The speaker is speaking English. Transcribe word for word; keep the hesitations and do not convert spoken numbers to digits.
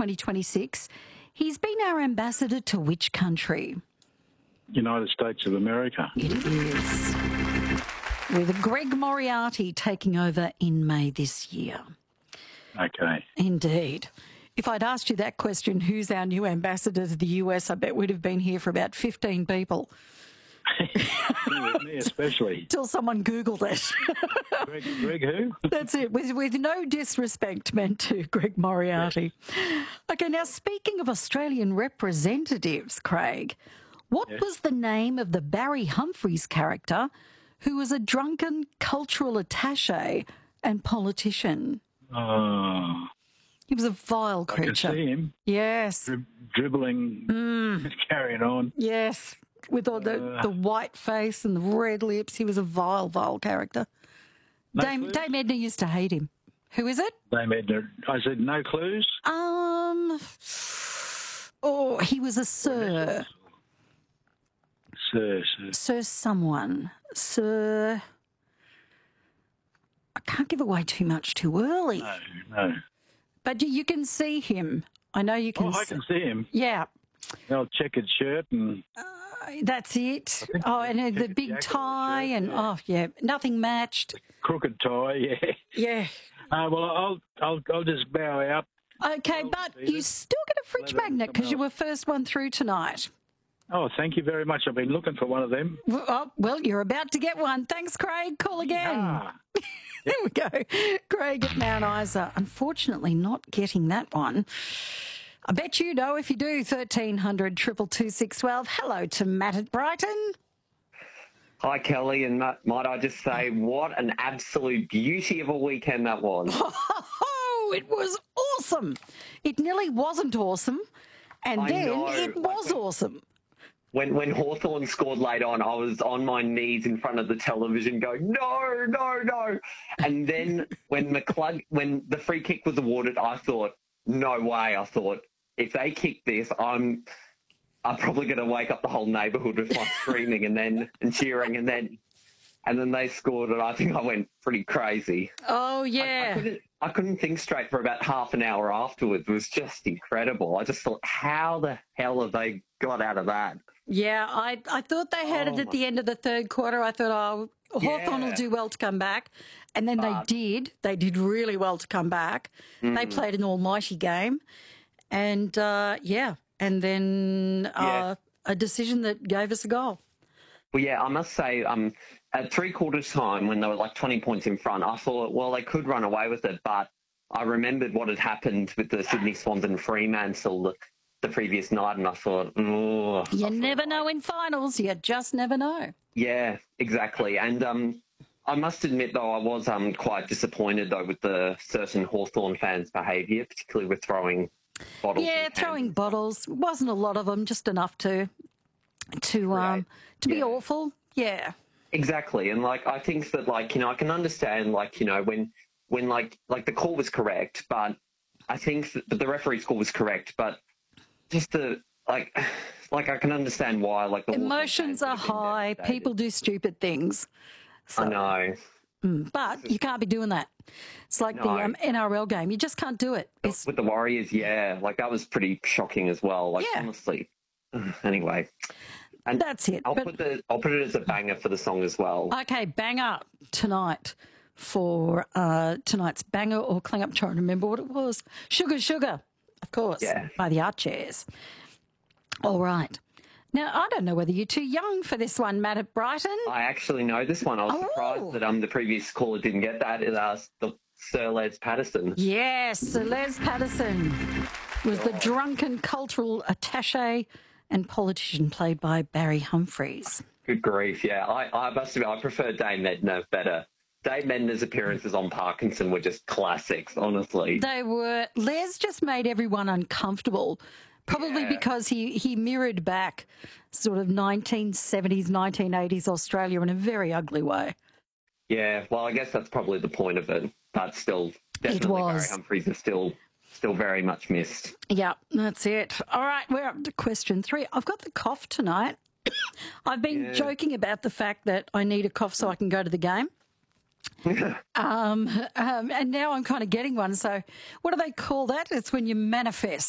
twenty twenty-six. He's been our ambassador to which country? United States of America. It is. With Greg Moriarty taking over in May this year. Okay. Indeed. If I'd asked you that question, who's our new ambassador to the U S, I bet we'd have been here for about fifteen people. Me especially. Till someone Googled it. Greg, Greg who? That's it, with, with no disrespect meant to Greg Moriarty. Yes. Okay, now speaking of Australian representatives, Craig, what yes. was the name of the Barry Humphries character who was a drunken cultural attaché and politician? Oh... He was a vile creature. I can see him. Yes. Dri- dribbling, mm. carrying on. Yes. With all the, uh, the white face and the red lips. He was a vile, vile character. No Dame, Dame Edna used to hate him. Who is it? Dame Edna. I said no clues? Um. Oh, he was a sir. Sir, sir. Sir someone. Sir. I can't give away too much too early. No, no. But you can see him. I know you can. Oh, I can see him. Yeah. The checkered shirt and... Uh, that's it. Oh, and uh, the big tie and, yeah. oh, yeah, nothing matched. The crooked tie, yeah. Yeah. Uh, well, I'll, I'll, I'll just bow out. Okay, but you still get a fridge magnet because you were first one through tonight. Oh, thank you very much. I've been looking for one of them. Well, oh, well you're about to get one. Thanks, Craig. Call again. Yeah. There we go. Craig at Mount Isa. Unfortunately, not getting that one. I bet you know if you do. thirteen hundred, two two two, six one two. Hello to Matt at Brighton. Hi, Kelly. And Matt, might I just say, what an absolute beauty of a weekend that was. Oh, it was awesome. It nearly wasn't awesome. And I then know. it was like, awesome. When when Hawthorn scored late on, I was on my knees in front of the television going, no, no, no. And then when McClug, when the free kick was awarded, I thought, no way. I thought, if they kick this, I'm I'm probably going to wake up the whole neighbourhood with my screaming and then and cheering. And then and then they scored and I think I went pretty crazy. Oh, yeah. I, I, couldn't, I couldn't think straight for about half an hour afterwards. It was just incredible. I just thought, how the hell have they got out of that? Yeah, I, I thought they had oh, it at the end of the third quarter. I thought, oh, Hawthorn yeah. will do well to come back. And then but, they did. They did really well to come back. Mm. They played an almighty game. And, uh, yeah, and then uh, yeah. a decision that gave us a goal. Well, yeah, I must say, um, at three-quarters time, when they were like twenty points in front, I thought, well, they could run away with it. But I remembered what had happened with the Sydney Swans and Fremantle the, the previous night, and I thought, oh. You I never thought, know in finals. You just never know. Yeah, exactly. And um, I must admit, though, I was um quite disappointed, though, with the certain Hawthorn fans' behaviour, particularly with throwing bottles. Yeah, throwing bottles. Wasn't a lot of them, just enough to to right. um to be yeah. awful. Yeah. Exactly. And like I think that like, you know, I can understand like, you know, when when like like the call was correct, but I think that the referee's call was correct, but just the like like I can understand why like the emotions are high, people do stupid things. So, I know. Mm, but you can't be doing that. It's like no. the um, N R L game. You just can't do it. It's... With the Warriors, yeah. Like, that was pretty shocking as well. Like, yeah. honestly. Anyway. And that's it. I'll, but... put the, I'll put it as a banger for the song as well. Okay, banger tonight for uh, tonight's banger or clang up. Trying to remember what it was. Sugar, Sugar, of course, yeah. by the Archairs. All right. Now, I don't know whether you're too young for this one, Matt at Brighton. I actually know this one. I was oh. surprised that um the previous caller didn't get that. It was the Sir Les Patterson. Yes, Sir Les Patterson was oh. the drunken cultural attaché and politician played by Barry Humphries. Good grief, yeah. I, I must admit, I prefer Dame Edna better. Dame Edna's appearances on Parkinson were just classics, honestly. They were. Les just made everyone uncomfortable. Probably yeah. because he, he mirrored back sort of nineteen seventies, nineteen eighties Australia in a very ugly way. Yeah, well, I guess that's probably the point of it. But still, definitely Barry Humphries is still still very much missed. Yeah, that's it. All right, we're up to question three. I've got the cough tonight. I've been yeah. joking about the fact that I need a cough so I can go to the game. um, um, and now I'm kind of getting one. So what do they call that? It's when you manifest.